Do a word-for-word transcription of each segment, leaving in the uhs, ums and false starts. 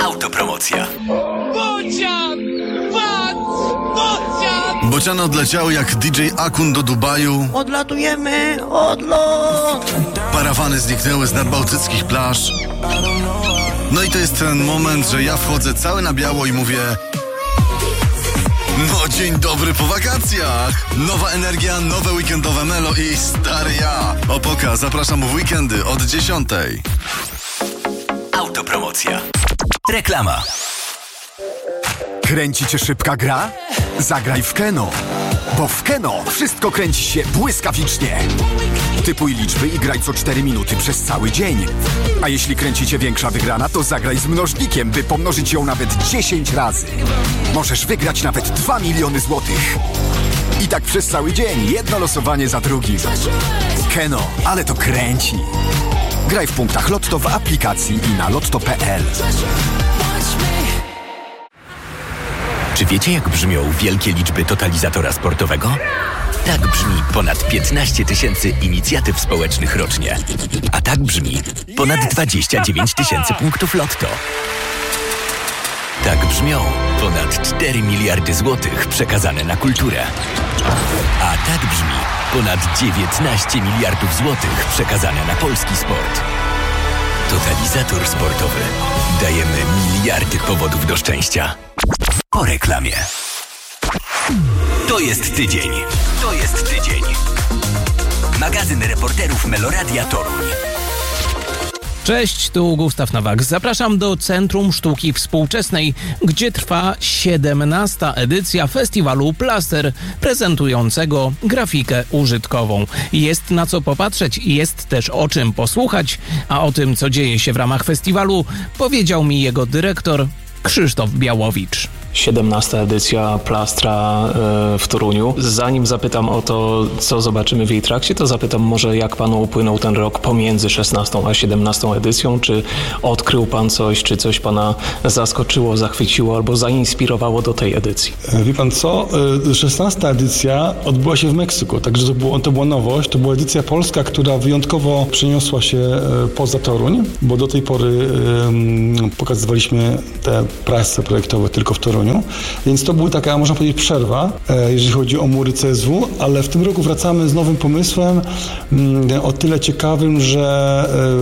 Autopromocja. Bocian! Patrz! Bocian! Bociany odleciały jak D J Akun do Dubaju. Odlatujemy, odlot! Parawany zniknęły z nadbałtyckich plaż. No i to jest ten moment, że ja wchodzę cały na biało i mówię: no dzień dobry po wakacjach! Nowa energia, nowe weekendowe melo i stary ja. Opoka, zapraszam w weekendy od dziesiątej. Autopromocja. Reklama. Kręci cię szybka gra? Zagraj w Keno. Bo w Keno wszystko kręci się błyskawicznie. Typuj liczby i graj co cztery minuty przez cały dzień. A jeśli kręci cię większa wygrana, to zagraj z mnożnikiem, by pomnożyć ją nawet dziesięć razy. Możesz wygrać nawet dwa miliony złotych. I tak przez cały dzień, jedno losowanie za drugim. Keno, ale to kręci. Graj w punktach Lotto w aplikacji i na lotto kropka p l. Czy wiecie, jak brzmią wielkie liczby totalizatora sportowego? Tak brzmi ponad piętnaście tysięcy inicjatyw społecznych rocznie. A tak brzmi ponad dwadzieścia dziewięć tysięcy punktów Lotto. Tak brzmią ponad cztery miliardy złotych przekazane na kulturę. A tak brzmi ponad dziewiętnaście miliardów złotych przekazane na polski sport. Totalizator sportowy. Dajemy miliardy powodów do szczęścia. Po reklamie. To jest tydzień. To jest tydzień. Magazyn reporterów Meloradia Toruń. Cześć, tu Gustaw Nowak. Zapraszam do Centrum Sztuki Współczesnej, gdzie trwa siedemnasta edycja festiwalu Plaster, prezentującego grafikę użytkową. Jest na co popatrzeć i jest też o czym posłuchać, a o tym, co dzieje się w ramach festiwalu, powiedział mi jego dyrektor Krzysztof Białowicz. siedemnasta edycja Plastra w Toruniu. Zanim zapytam o to, co zobaczymy w jej trakcie, to zapytam może, jak panu upłynął ten rok pomiędzy szesnastą a siedemnastą edycją. Czy odkrył pan coś, czy coś pana zaskoczyło, zachwyciło albo zainspirowało do tej edycji? Wie pan co? szesnasta edycja odbyła się w Meksyku, także to, było, to była nowość. To była edycja polska, która wyjątkowo przeniosła się poza Toruń, bo do tej pory um, pokazywaliśmy te prace projektowe tylko w Toruniu. Więc to była taka, można powiedzieć, przerwa, jeżeli chodzi o mury C S W, ale w tym roku wracamy z nowym pomysłem, o tyle ciekawym, że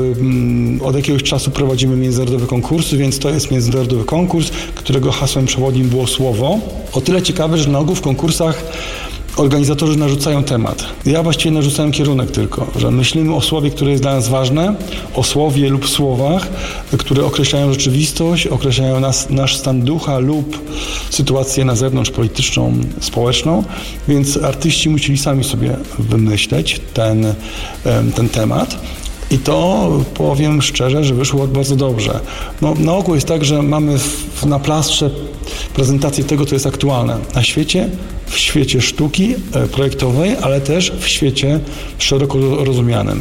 od jakiegoś czasu prowadzimy międzynarodowe konkursy, więc to jest międzynarodowy konkurs, którego hasłem przewodnim było słowo. O tyle ciekawe, że na ogół w konkursach organizatorzy narzucają temat. Ja właściwie narzucałem kierunek tylko, że myślimy o słowie, które jest dla nas ważne, o słowie lub słowach, które określają rzeczywistość, określają nas, nasz stan ducha lub sytuację na zewnątrz polityczną, społeczną, więc artyści musieli sami sobie wymyśleć ten, ten temat. I to, powiem szczerze, że wyszło bardzo dobrze. No, na ogół jest tak, że mamy w, na plastrze prezentację tego, co jest aktualne na świecie, w świecie sztuki projektowej, ale też w świecie szeroko rozumianym.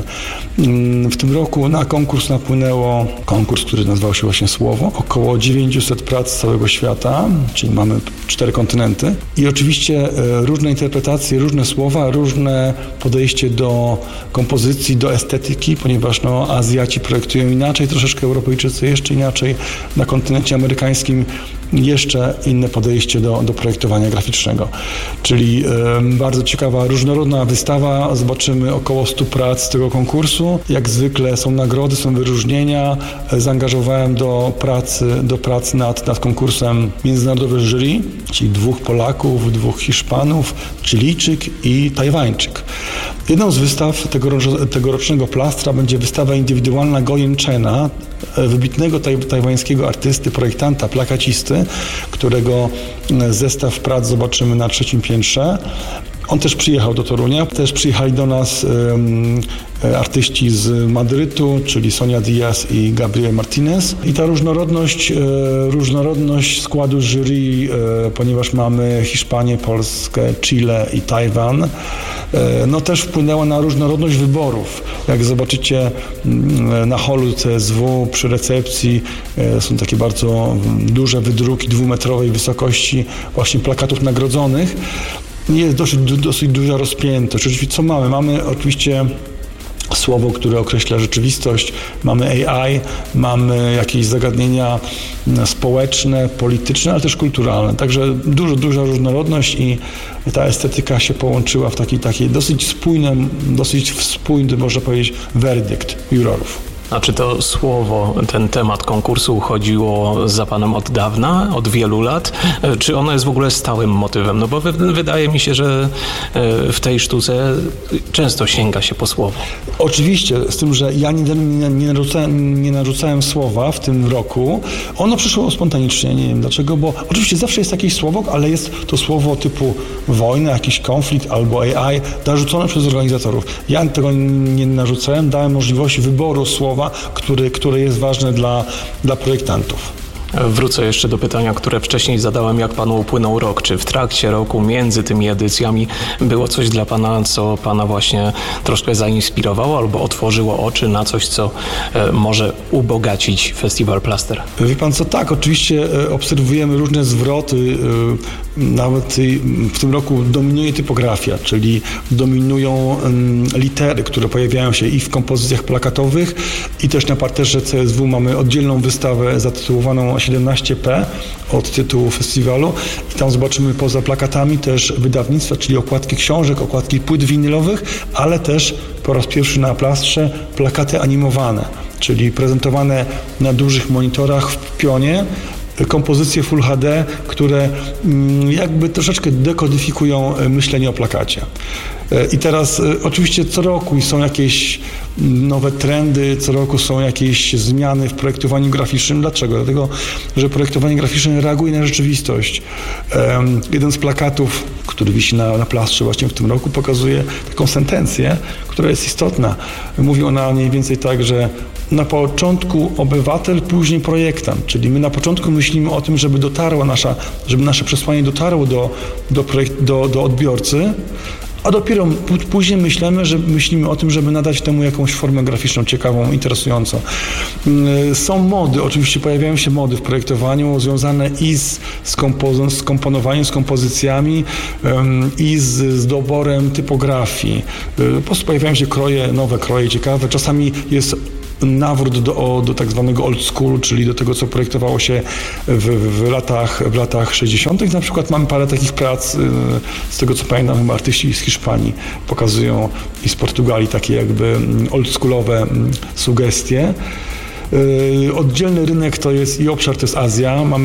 W tym roku na konkurs napłynęło konkurs, który nazywał się właśnie Słowo. Około dziewięćset prac z całego świata, czyli mamy cztery kontynenty. I oczywiście różne interpretacje, różne słowa, różne podejście do kompozycji, do estetyki, ponieważ no, Azjaci projektują inaczej, troszeczkę Europejczycy jeszcze inaczej, na kontynencie amerykańskim jeszcze inne podejście do, do projektowania graficznego. Czyli y, bardzo ciekawa, różnorodna wystawa. Zobaczymy około stu prac z tego konkursu. Jak zwykle są nagrody, są wyróżnienia. Zaangażowałem do pracy, do pracy nad, nad konkursem międzynarodowe jury, czyli dwóch Polaków, dwóch Hiszpanów, Chilijczyk i Tajwańczyk. Jedną z wystaw tegorocznego, tegorocznego Plastra będzie wystawa indywidualna Gojen Chena, wybitnego taj, tajwańskiego artysty, projektanta, plakacisty, którego zestaw prac zobaczymy na trzecim piętrze. On też przyjechał do Torunia, też przyjechali do nas um, artyści z Madrytu, czyli Sonia Diaz i Gabriel Martinez. I ta różnorodność, e, różnorodność składu jury, e, ponieważ mamy Hiszpanię, Polskę, Chile i Tajwan, e, no też wpłynęła na różnorodność wyborów. Jak zobaczycie m, na holu C S W przy recepcji e, są takie bardzo duże wydruki dwumetrowej wysokości właśnie plakatów nagrodzonych. Jest dosyć, dosyć duża rozpiętość. Oczywiście co mamy? Mamy oczywiście słowo, które określa rzeczywistość, mamy A I, mamy jakieś zagadnienia społeczne, polityczne, ale też kulturalne. Także dużo, duża różnorodność i ta estetyka się połączyła w taki, taki dosyć spójny, dosyć spójny, można powiedzieć, werdykt jurorów. A czy to słowo, ten temat konkursu chodziło za panem od dawna, od wielu lat? Czy ono jest w ogóle stałym motywem? No bo wydaje mi się, że w tej sztuce często sięga się po słowo. Oczywiście, z tym, że ja nie, nie, nie, narzucałem, nie narzucałem słowa w tym roku. Ono przyszło spontanicznie, nie wiem dlaczego, bo oczywiście zawsze jest jakieś słowo, ale jest to słowo typu wojna, jakiś konflikt albo A I narzucone przez organizatorów. Ja tego nie narzucałem, dałem możliwość wyboru słowa, Który, które jest ważne dla, dla projektantów. Wrócę jeszcze do pytania, które wcześniej zadałem, jak panu upłynął rok. Czy w trakcie roku, między tymi edycjami było coś dla pana, co pana właśnie troszkę zainspirowało albo otworzyło oczy na coś, co e, może ubogacić Festiwal Plaster? Wie pan co, tak, oczywiście e, obserwujemy różne zwroty, e, nawet w tym roku dominuje typografia, czyli dominują e, litery, które pojawiają się i w kompozycjach plakatowych, i też na parterze C S W mamy oddzielną wystawę zatytułowaną siedemnaście P od tytułu festiwalu i tam zobaczymy poza plakatami też wydawnictwa, czyli okładki książek, okładki płyt winylowych, ale też po raz pierwszy na plastrze plakaty animowane, czyli prezentowane na dużych monitorach w pionie, kompozycje Full H D, które jakby troszeczkę dekodyfikują myślenie o plakacie. I teraz oczywiście co roku są jakieś nowe trendy, co roku są jakieś zmiany w projektowaniu graficznym. Dlaczego? Dlatego, że projektowanie graficzne reaguje na rzeczywistość. Um, jeden z plakatów, który wisi na, na plastrze właśnie w tym roku, pokazuje taką sentencję, która jest istotna. Mówi ona mniej więcej tak, że na początku obywatel, później projektant, czyli my na początku myślimy o tym, żeby dotarła nasza, żeby nasze przesłanie dotarło do, do, projekt, do, do odbiorcy, a dopiero później myślimy, że myślimy o tym, żeby nadać temu jakąś formę graficzną ciekawą, interesującą. Są mody, oczywiście pojawiają się mody w projektowaniu związane i z, z, kompoz- z komponowaniem, z kompozycjami um, i z, z doborem typografii. Po prostu pojawiają się kroje, nowe kroje ciekawe. Czasami jest nawrót do, do tak zwanego old school, czyli do tego, co projektowało się w, w, latach, w latach sześćdziesiątych. Na przykład mamy parę takich prac, z tego co pamiętam, chyba artyści z Hiszpanii pokazują i z Portugalii takie jakby oldschoolowe sugestie. Oddzielny rynek to jest i obszar to jest Azja. Mamy